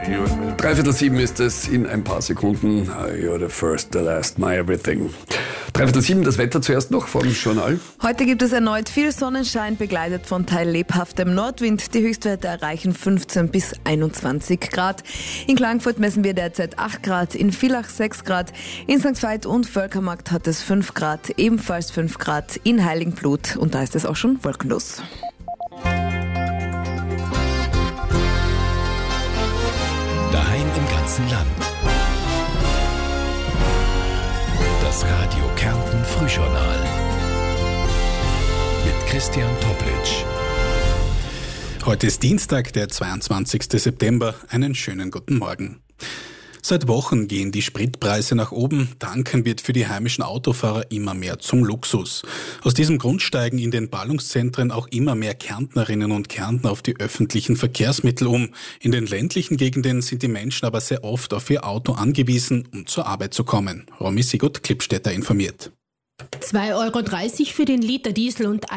6:03 ist es in ein paar Sekunden. You're the first, the last, my everything. 6:03, das Wetter zuerst noch vom Journal. Heute gibt es erneut viel Sonnenschein, begleitet von teillebhaftem Nordwind. Die Höchstwerte erreichen 15 bis 21 Grad. In Klagenfurt messen wir derzeit 8 Grad, in Villach 6 Grad, in St. Veit und Völkermarkt hat es 5 Grad, ebenfalls 5 Grad in Heiligenblut und da ist es auch schon wolkenlos. Daheim im ganzen Land. Das Radio Kärnten Frühjournal mit Christian Toplitsch. Heute ist Dienstag, der 22. September. Einen schönen guten Morgen. Seit Wochen gehen die Spritpreise nach oben. Tanken wird für die heimischen Autofahrer immer mehr zum Luxus. Aus diesem Grund steigen in den Ballungszentren auch immer mehr Kärntnerinnen und Kärntner auf die öffentlichen Verkehrsmittel um. In den ländlichen Gegenden sind die Menschen aber sehr oft auf ihr Auto angewiesen, um zur Arbeit zu kommen. Romy Sigurd-Klippstädter informiert. 2,30 € für den Liter Diesel und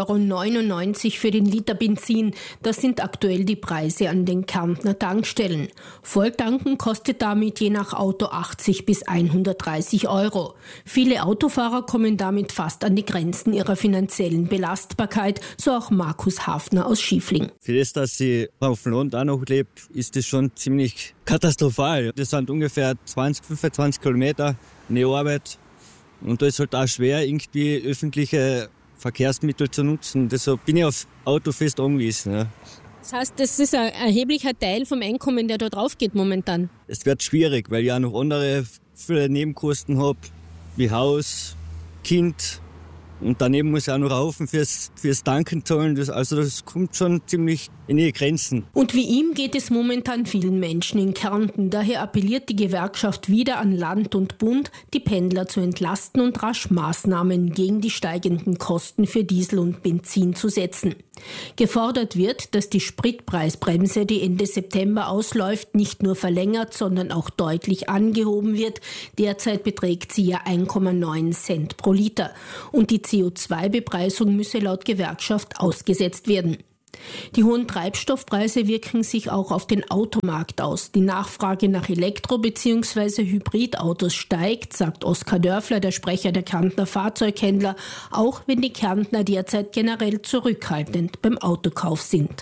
1,99 € für den Liter Benzin. Das sind aktuell die Preise an den Kärntner Tankstellen. Volltanken kostet damit je nach Auto 80 bis 130 €. Viele Autofahrer kommen damit fast an die Grenzen ihrer finanziellen Belastbarkeit, so auch Markus Hafner aus Schiefling. Für das, dass sie auf dem Land auch noch lebt, ist das schon ziemlich katastrophal. Das sind ungefähr 20-25 Kilometer in die Arbeit. Und da ist halt auch schwer, irgendwie öffentliche Verkehrsmittel zu nutzen. Deshalb bin ich auf Auto fest angewiesen. Ja. Das heißt, das ist ein erheblicher Teil vom Einkommen, der da drauf geht momentan. Es wird schwierig, weil ich auch noch andere viele Nebenkosten habe, wie Haus, Kind. Und daneben muss ich auch noch Haufen fürs Tanken zahlen. Das kommt schon ziemlich in die Grenzen. Und wie ihm geht es momentan vielen Menschen in Kärnten. Daher appelliert die Gewerkschaft wieder an Land und Bund, die Pendler zu entlasten und rasch Maßnahmen gegen die steigenden Kosten für Diesel und Benzin zu setzen. Gefordert wird, dass die Spritpreisbremse, die Ende September ausläuft, nicht nur verlängert, sondern auch deutlich angehoben wird. Derzeit beträgt sie ja 1,9 Cent pro Liter. Und die CO2-Bepreisung müsse laut Gewerkschaft ausgesetzt werden. Die hohen Treibstoffpreise wirken sich auch auf den Automarkt aus. Die Nachfrage nach Elektro- bzw. Hybridautos steigt, sagt Oskar Dörfler, der Sprecher der Kärntner Fahrzeughändler, auch wenn die Kärntner derzeit generell zurückhaltend beim Autokauf sind.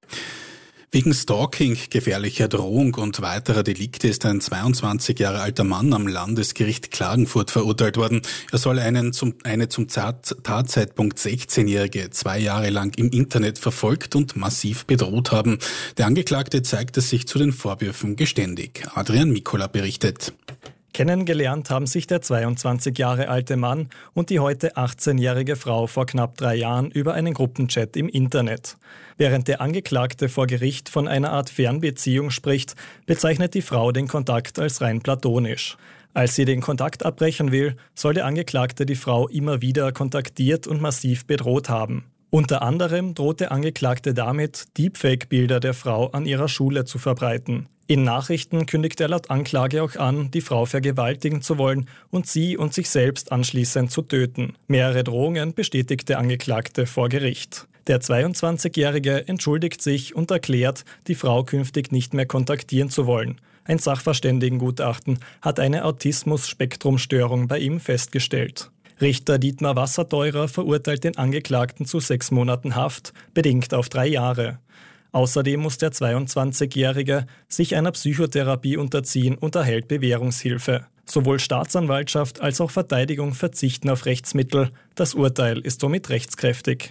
Wegen Stalking, gefährlicher Drohung und weiterer Delikte ist ein 22 Jahre alter Mann am Landesgericht Klagenfurt verurteilt worden. Er soll eine zum Tatzeitpunkt 16-Jährige 2 Jahre lang im Internet verfolgt und massiv bedroht haben. Der Angeklagte zeigte sich zu den Vorwürfen geständig. Adrian Mikola berichtet. Kennengelernt haben sich der 22 Jahre alte Mann und die heute 18-jährige Frau vor knapp 3 Jahren über einen Gruppenchat im Internet. Während der Angeklagte vor Gericht von einer Art Fernbeziehung spricht, bezeichnet die Frau den Kontakt als rein platonisch. Als sie den Kontakt abbrechen will, soll der Angeklagte die Frau immer wieder kontaktiert und massiv bedroht haben. Unter anderem droht der Angeklagte damit, Deepfake-Bilder der Frau an ihrer Schule zu verbreiten. In Nachrichten kündigt er laut Anklage auch an, die Frau vergewaltigen zu wollen und sie und sich selbst anschließend zu töten. Mehrere Drohungen bestätigt der Angeklagte vor Gericht. Der 22-Jährige entschuldigt sich und erklärt, die Frau künftig nicht mehr kontaktieren zu wollen. Ein Sachverständigengutachten hat eine Autismus-Spektrum-Störung bei ihm festgestellt. Richter Dietmar Wasserteurer verurteilt den Angeklagten zu 6 Monaten Haft, bedingt auf 3 Jahre. Außerdem muss der 22-Jährige sich einer Psychotherapie unterziehen und erhält Bewährungshilfe. Sowohl Staatsanwaltschaft als auch Verteidigung verzichten auf Rechtsmittel. Das Urteil ist somit rechtskräftig.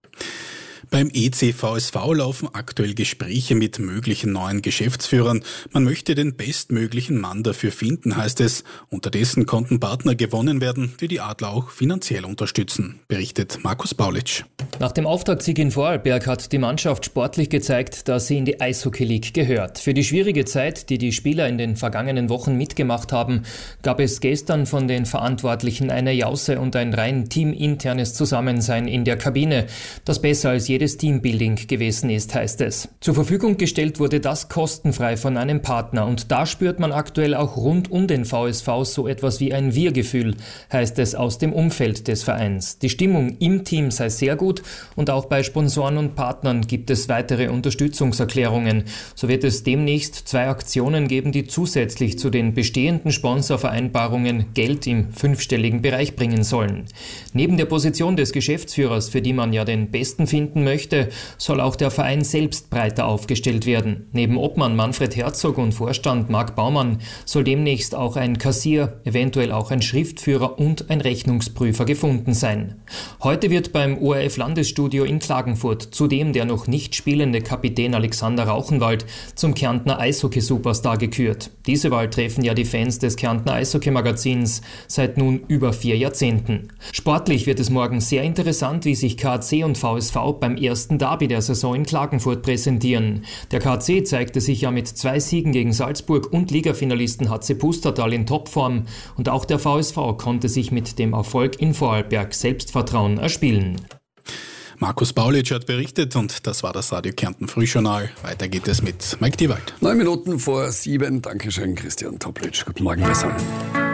Beim ECVSV laufen aktuell Gespräche mit möglichen neuen Geschäftsführern. Man möchte den bestmöglichen Mann dafür finden, heißt es. Unterdessen konnten Partner gewonnen werden, die die Adler auch finanziell unterstützen, berichtet Markus Baulitsch. Nach dem Auftaktsieg in Vorarlberg hat die Mannschaft sportlich gezeigt, dass sie in die Eishockey League gehört. Für die schwierige Zeit, die die Spieler in den vergangenen Wochen mitgemacht haben, gab es gestern von den Verantwortlichen eine Jause und ein rein teaminternes Zusammensein in der Kabine, das besser als jedes Teambuilding gewesen ist, heißt es. Zur Verfügung gestellt wurde das kostenfrei von einem Partner und da spürt man aktuell auch rund um den VSV so etwas wie ein Wir-Gefühl, heißt es aus dem Umfeld des Vereins. Die Stimmung im Team sei sehr gut und auch bei Sponsoren und Partnern gibt es weitere Unterstützungserklärungen. So wird es demnächst 2 Aktionen geben, die zusätzlich zu den bestehenden Sponsorvereinbarungen Geld im 5-stelligen Bereich bringen sollen. Neben der Position des Geschäftsführers, für die man ja den Besten finden möchte, soll auch der Verein selbst breiter aufgestellt werden. Neben Obmann Manfred Herzog und Vorstand Marc Baumann soll demnächst auch ein Kassier, eventuell auch ein Schriftführer und ein Rechnungsprüfer gefunden sein. Heute wird beim ORF-Landesstudio in Klagenfurt zudem der noch nicht spielende Kapitän Alexander Rauchenwald zum Kärntner Eishockey-Superstar gekürt. Diese Wahl treffen ja die Fans des Kärntner Eishockey-Magazins seit nun über 4 Jahrzehnten. Sportlich wird es morgen sehr interessant, wie sich KAC und VSV beim ersten Derby der Saison in Klagenfurt präsentieren. Der KAC zeigte sich ja mit 2 Siegen gegen Salzburg und Ligafinalisten HC Pustertal in Topform und auch der VSV konnte sich mit dem Erfolg in Vorarlberg Selbstvertrauen erspielen. Markus Baulitsch hat berichtet und das war das Radio Kärnten Frühjournal. Weiter geht es mit Mike Diewald. 9 Minuten vor 7. Dankeschön, Christian Toplic. Guten Morgen beisammen.